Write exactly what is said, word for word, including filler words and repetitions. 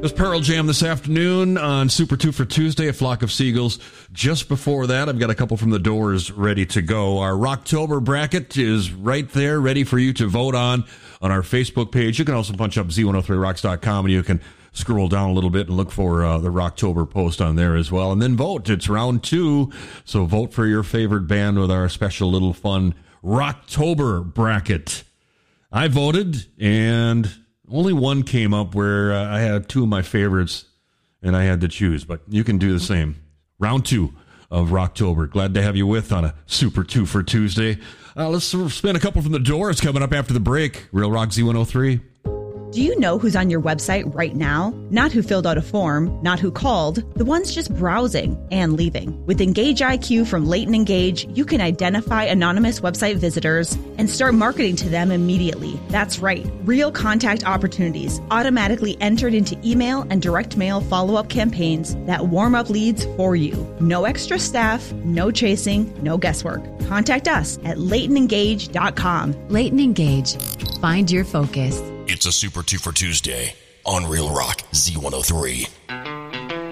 It was Pearl Jam this afternoon on Super two for Tuesday, A Flock of Seagulls. Just before that, I've got a couple from the Doors ready to go. Our Rocktober bracket is right there, ready for you to vote on on our Facebook page. You can also punch up Z one oh three rocks dot com, and you can scroll down a little bit and look for uh, the Rocktober post on there as well. And then vote. It's round two, so vote for your favorite band with our special little fun Rocktober bracket. I voted, and only one came up where uh, I had two of my favorites, and I had to choose. But you can do the same. Round two of Rocktober. Glad to have you with on a Super two for Tuesday. Uh, let's spin a couple from the Doors coming up after the break. Real Rock Z one oh three. Do you know who's on your website right now? Not who filled out a form, not who called, the ones just browsing and leaving. With Engage I Q from Leighton Engage, you can identify anonymous website visitors and start marketing to them immediately. That's right, real contact opportunities automatically entered into email and direct mail follow-up campaigns that warm up leads for you. No extra staff, no chasing, no guesswork. Contact us at leighton engage dot com. Leighton Engage. Find your focus. It's a Super two for Tuesday on Real Rock Z one oh three.